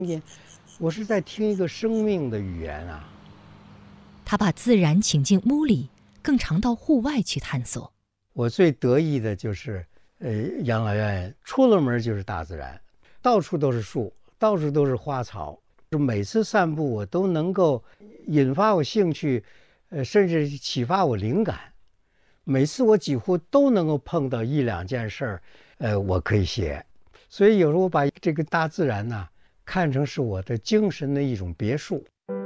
我是在听一个生命的语言啊。 他把自然请进屋里，更常到户外去探索。 我最得意的就是，养老院出了门就是大自然，到处都是树，到处都是花草。每次散步我都能够引发我兴趣，甚至启发我灵感。每次我几乎都能够碰到一两件事儿，我可以写。所以有时候我把这个大自然呢，看成是我的精神的一种别墅。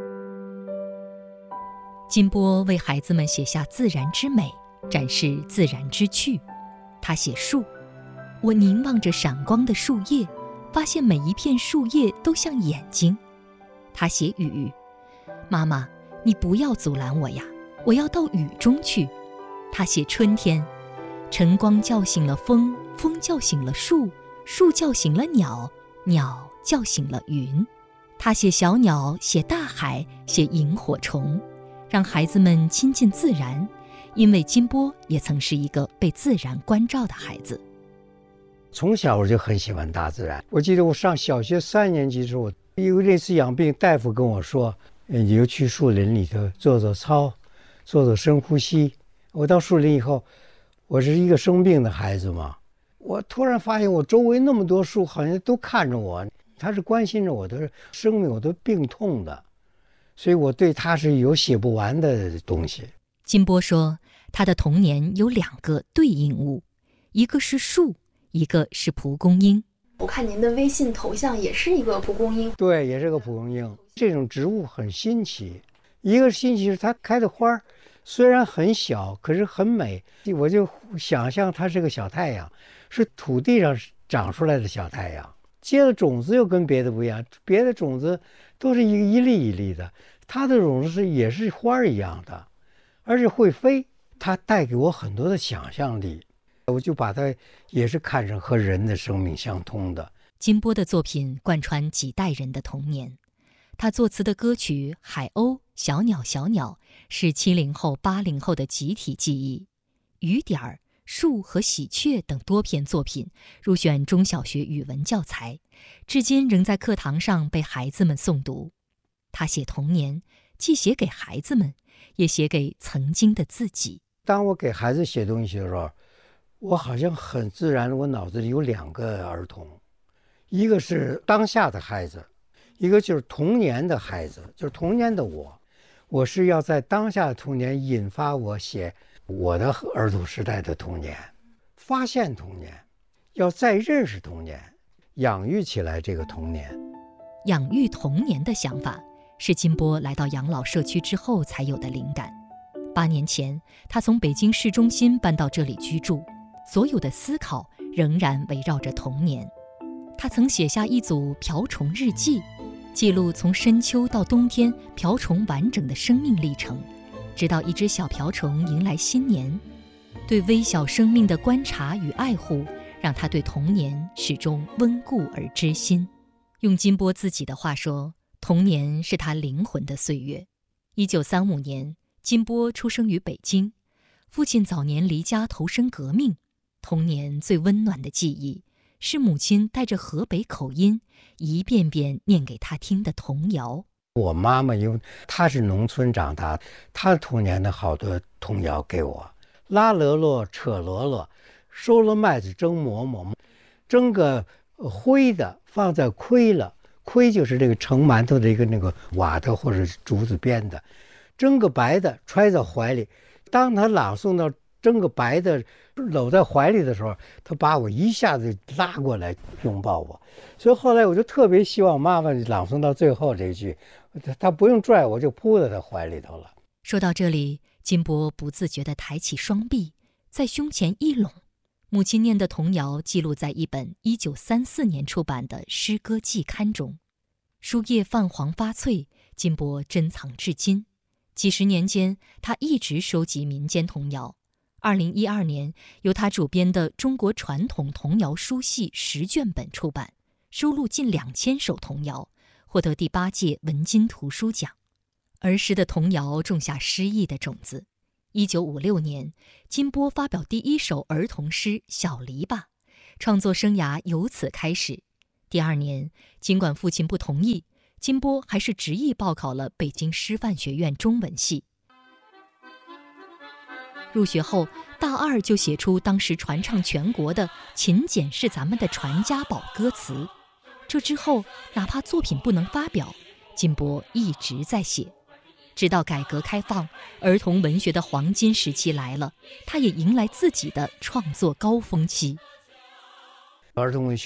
金波为孩子们写下自然之美，展示自然之趣。他写树，我凝望着闪光的树叶，发现每一片树叶都像眼睛。他写雨，妈妈，你不要阻拦我呀，我要到雨中去。他写春天，晨光叫醒了风，风叫醒了树，树叫醒了鸟，鸟叫醒了云。他写小鸟，写大海，写萤火虫，让孩子们亲近自然，因为金波也曾是一个被自然关照的孩子。 从小我就很喜欢大自然。我记得我上小学3年级的时候，因为那次养病，大夫跟我说，你就去树林里头做做操，做做深呼吸。我到树林以后，我是一个生病的孩子嘛，我突然发现我周围那么多树好像都看着我，他是关心着我的生命，我的病痛的，所以我对他是有写不完的东西。 金波说，他的童年有2个对应物，一个是树，一个是蒲公英。 我看您的微信头像也是一个蒲公英。 对，也是个蒲公英。这种植物很新奇，一个新奇是它开的花虽然很小，可是很美。我就想象它是个小太阳，是土地上长出来的小太阳。结了种子又跟别的不一样，别的种子都是一粒一粒的，它的种子也是花一样的，而且会飞。它带给我很多的想象力，我就把它也是看成和人的生命相通的。 金波的作品贯穿几代人的童年。他作词的歌曲《海鸥》《小鸟小鸟》是70后、80后的集体记忆。雨点儿、树和喜鹊等多篇作品入选中小学语文教材，至今仍在课堂上被孩子们诵读。他写童年，既写给孩子们，也写给曾经的自己。 当我给孩子写东西的时候，我好像很自然，我脑子里有2个儿童，一个是当下的孩子，一个就是童年的孩子，就是童年的我。我是要在当下的童年引发我写我的儿童时代的童年，发现童年，要再认识童年，养育起来这个童年。 养育童年的想法是金波来到养老社区之后才有的灵感。8年前，他从北京市中心搬到这里居住，所有的思考仍然围绕着童年。他曾写下一组瓢虫日记，记录从深秋到冬天瓢虫完整的生命历程，直到一只小瓢虫迎来新年。对微小生命的观察与爱护，让他对童年始终温故而知新。用金波自己的话说，童年是他灵魂的岁月。1935年，金波出生于北京，父亲早年离家投身革命。童年最温暖的记忆是母亲带着河北口音一遍遍念给他听的童谣。 我妈妈因为她是农村长大，她童年的好多童谣给我，拉箩箩扯箩箩，收了麦子蒸馍馍，蒸个灰的放在盔了，盔就是这个盛馒头的一个那个瓦的或者竹子编的，蒸个白的揣在怀里。当他朗诵到蒸个白的搂在怀里的时候，他把我一下子拉过来拥抱我。所以后来我就特别希望妈妈朗诵到最后这句，他不用拽我就扑在他怀里头了。 说到这里，金波不自觉地抬起双臂，在胸前一拢。母亲念的童谣记录在一本1934年出版的诗歌季刊中，书页泛黄发脆，金波珍藏至今。几十年间，他一直收集民间童谣。2012年，由他主编的《中国传统童谣书系10卷本》出版，收录近2000首童谣，获得第8届文津图书奖。儿时的童谣种下诗意的种子。1956年，金波发表第1首儿童诗《小篱笆》，创作生涯由此开始。 第2年，尽管父亲不同意，金波还是执意报考了北京师范学院中文系。入学后，大2就写出当时传唱全国的《勤俭是咱们的传家宝》歌词。这之后，哪怕作品不能发表，金波一直在写。直到改革开放，儿童文学的黄金时期来了，他也迎来自己的创作高峰期。 儿童文学